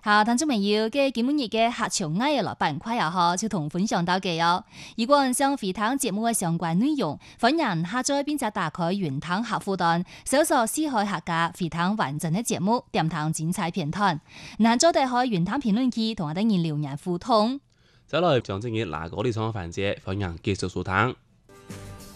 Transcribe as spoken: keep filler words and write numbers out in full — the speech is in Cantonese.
好，聽眾朋友嘅今日嘅客場藝樂板塊又好，就同分享到嘅哦。如果想回聽節目嘅相關內容，歡迎下載並且打開雲聽客戶端，搜索四海客家回聽完整嘅節目，點聽精彩片段。嗱，再打開雲聽評論區，同我哋人留言互動。 再來將今日哪個地方環節，歡迎繼續收聽。